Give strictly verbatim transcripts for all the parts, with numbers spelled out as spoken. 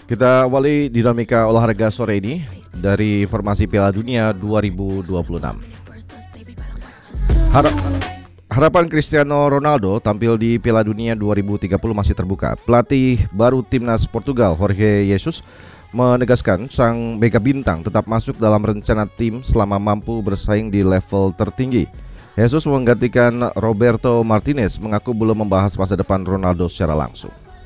Kita awali dinamika olahraga sore ini dari informasi Piala Dunia dua ribu dua puluh enam. Harap, harapan Cristiano Ronaldo tampil di Piala Dunia dua ribu tiga puluh masih terbuka. Pelatih baru timnas Portugal, Jorge Jesus, menegaskan sang mega bintang tetap masuk dalam rencana tim selama mampu bersaing di level tertinggi. Jesus menggantikan Roberto Martinez mengaku belum membahas masa depan Ronaldo secara langsung.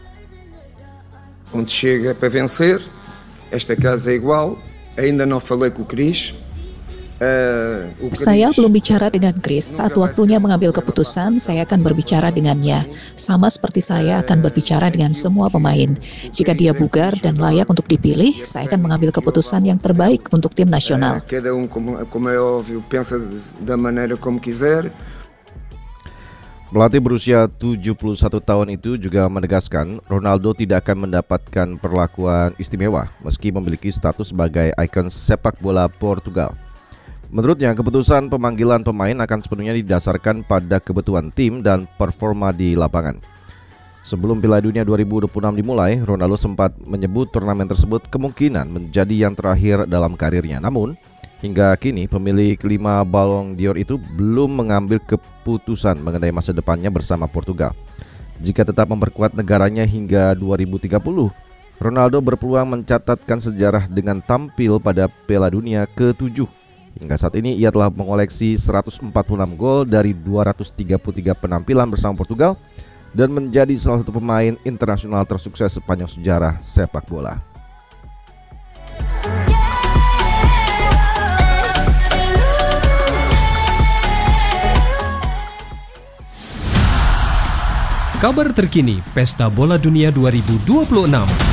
Onde chega para vencer, esta casa é igual, ainda não falei com o Cris. Uh, o Cris saya belum bicara dengan Chris. Saat waktunya mengambil keputusan, saya akan berbicara dengannya. Sama seperti saya akan berbicara dengan semua pemain. Jika dia bugar dan layak untuk dipilih, saya akan mengambil keputusan yang terbaik untuk tim nasional. Cada um, como, como é óbvio, pensa da maneira como quiser. Pelatih berusia tujuh puluh satu tahun itu juga menegaskan Ronaldo tidak akan mendapatkan perlakuan istimewa meski memiliki status sebagai ikon sepak bola Portugal. Menurutnya, keputusan pemanggilan pemain akan sepenuhnya didasarkan pada kebutuhan tim dan performa di lapangan. Sebelum Piala Dunia dua ribu dua puluh enam dimulai, Ronaldo sempat menyebut turnamen tersebut kemungkinan menjadi yang terakhir dalam karirnya. Namun, hingga kini pemilik lima Ballon d'Or itu belum mengambil keputusan mengenai masa depannya bersama Portugal. Jika tetap memperkuat negaranya hingga dua ribu tiga puluh, Ronaldo berpeluang mencatatkan sejarah dengan tampil pada Piala Dunia ketujuh. Hingga saat ini ia telah mengoleksi seratus empat puluh enam gol dari dua ratus tiga puluh tiga penampilan bersama Portugal dan menjadi salah satu pemain internasional tersukses sepanjang sejarah sepak bola. Kabar terkini Pesta Bola Dunia dua ribu dua puluh enam.